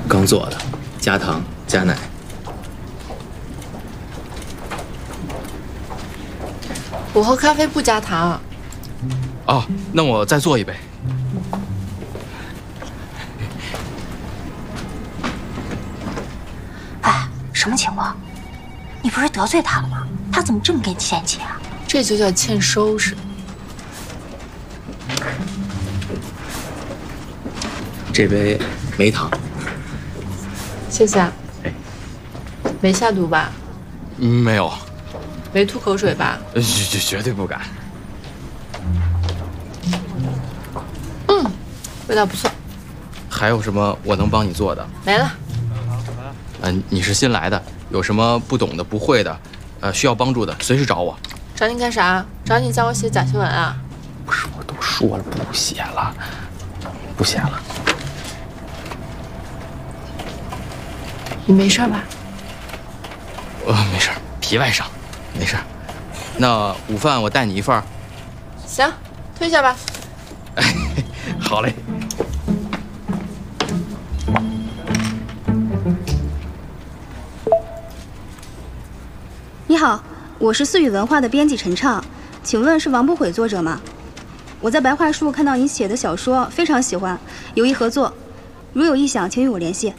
刚做的，加糖加奶。 我喝咖啡不加糖。 哦，那我再做一杯。 哎，什么情况？你不是得罪他了吗？他怎么这么给你嫌弃啊？ 这就叫欠收拾。 这杯没糖。 谢谢。 哎， 没下毒吧？ 没有。 没吐口水吧？ 绝对不敢。 味道不错。 还有什么我能帮你做的？ 没了。 你是新来的，有什么不懂的、不会的，需要帮助的，随时找我。 找你干啥？找你教我写假新闻啊？ 不是，我都说了不写了，不写了。 你没事吧？ 没事，皮外伤，没事。那午饭我带你一份儿。 行，退下吧。 好嘞。 你好，我是思雨文化的编辑陈畅，请问是王不悔作者吗？我在白桦树看到你写的小说，非常喜欢，有意合作，如有意向，请与我联系。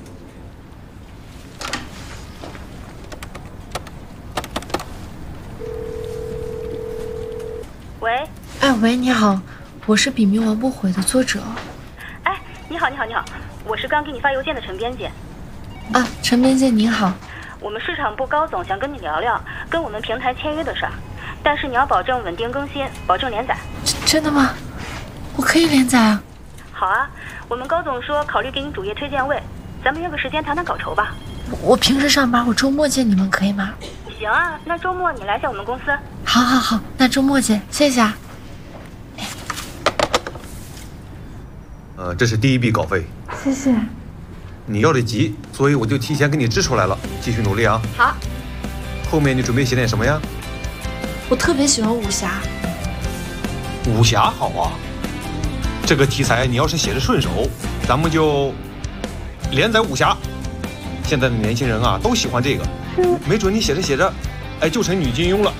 喂， 哎喂，你好，我是笔名王不悔的作者。 哎，你好，我是刚给你发邮件的陈编辑。 啊，陈编辑您好。 我们市场部高总想跟你聊聊跟我们平台签约的事儿，但是你要保证稳定更新，保证连载。 真的吗？我可以连载啊。 好啊，我们高总说考虑给你主页推荐位，咱们约个时间谈谈稿酬吧。 我平时上班，我周末见你们可以吗？ 行啊，那周末你来下我们公司。 好，那周末见，谢谢啊。 这是第一笔稿费。 谢谢。 你要的急，所以我就提前给你支出来了，继续努力啊。 好。 后面你准备写点什么呀？ 我特别喜欢武侠。 武侠好啊，这个题材你要是写得顺手，咱们就连载武侠。现在的年轻人啊，都喜欢这个，没准你写着写着，哎，就成女金庸了。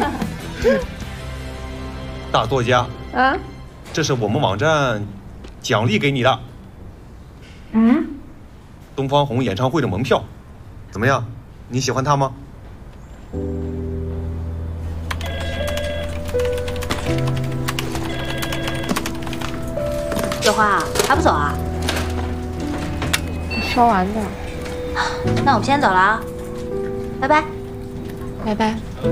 大作家啊，这是我们网站奖励给你的。东方红演唱会的门票，怎么样？你喜欢他吗？ 雪花还不走啊？ 烧完的。 那我们先走了啊，拜拜。 拜拜。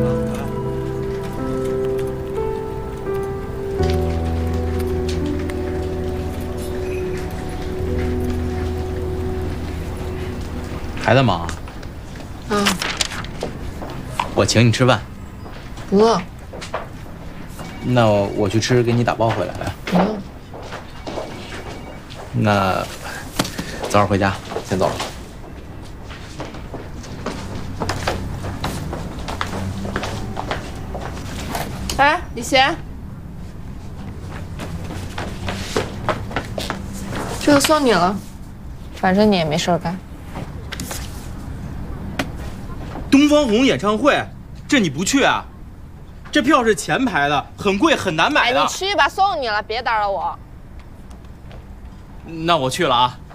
还在忙？我请你吃饭。 不饿。 那我去吃，给你打包回来。来。 不用。 那早点回家，先走了。 哎，李贤，这个送你了，反正你也没事干。 东方红演唱会，这你不去啊？这票是前排的，很贵，很难买的。 哎，你去吧，送你了，别打扰我。 那我去了啊。